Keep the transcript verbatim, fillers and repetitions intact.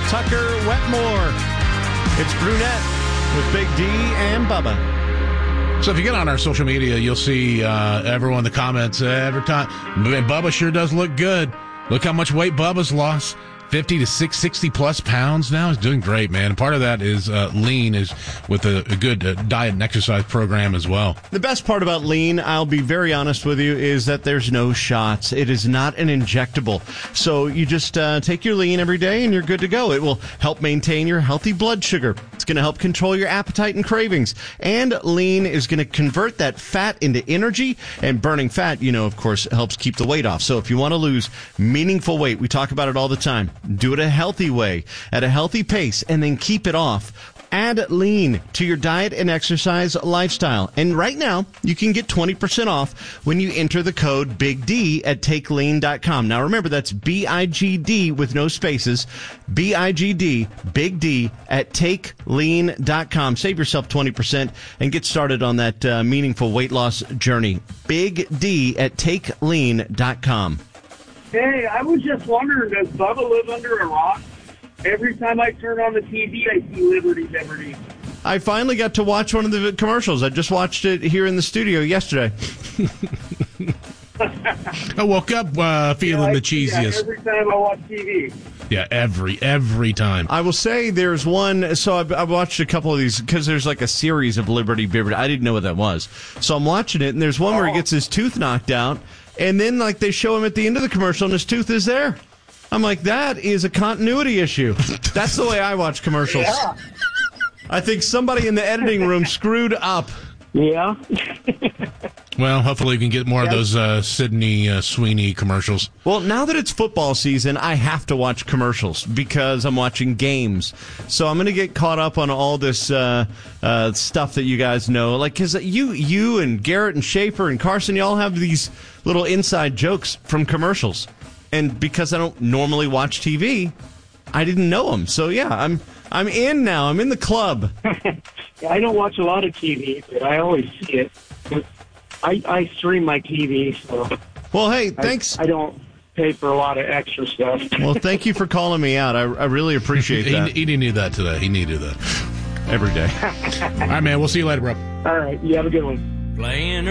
Tucker Wetmore. It's Brunette with Big D and Bubba. So if you get on our social media, you'll see uh, everyone in the comments uh, every time. Bubba sure does look good. Look how much weight Bubba's lost. fifty to sixty plus pounds now. He's doing great, man. And part of that is uh, lean is with a, a good uh, diet and exercise program as well. The best part about lean, I'll be very honest with you, is that there's no shots. It is not an injectable. So you just uh, take your lean every day and you're good to go. It will help maintain your healthy blood sugar. It's going to help control your appetite and cravings. And lean is going to convert that fat into energy. And burning fat, you know, of course, helps keep the weight off. So if you want to lose meaningful weight, we talk about it all the time. Do it a healthy way, at a healthy pace, and then keep it off. Add lean to your diet and exercise lifestyle. And right now, you can get twenty percent off when you enter the code Big D at take lean dot com. Now remember, that's B I G D with no spaces. B I G D, Big D at take lean dot com. Save yourself twenty percent and get started on that uh, meaningful weight loss journey. Big D at take lean dot com. Hey, I was just wondering, does Bubba live under a rock? Every time I turn on the T V, I see Liberty Liberty. I finally got to watch one of the commercials. I just watched it here in the studio yesterday. I woke up uh, feeling yeah, the cheesiest. Yeah, every time I watch T V. Yeah, every every time. I will say there's one, so I've, I've watched a couple of these, because there's like a series of Liberty Liberty. I didn't know what that was. So I'm watching it, and there's one oh. where he gets his tooth knocked out, and then like they show him at the end of the commercial, and his tooth is there. I'm like, that is a continuity issue. That's the way I watch commercials. Yeah. I think somebody in the editing room screwed up. Yeah. Well, hopefully we can get more yeah. of those uh, Sydney uh, Sweeney commercials. Well, now that it's football season, I have to watch commercials because I'm watching games. So I'm going to get caught up on all this uh, uh, stuff that you guys know. Like, because you, you and Garrett and Schaefer and Carson, you all have these little inside jokes from commercials. And because I don't normally watch T V, I didn't know them. So, yeah, I'm I'm in now. I'm in the club. Yeah, I don't watch a lot of T V, but I always see it. I, I stream my T V, so... Well, hey, thanks. I, I don't pay for a lot of extra stuff. Well, thank you for calling me out. I, I really appreciate that. he, he needed that today. He needed that. Every day. All right, man. We'll see you later, bro. All right. You have a good one. Playing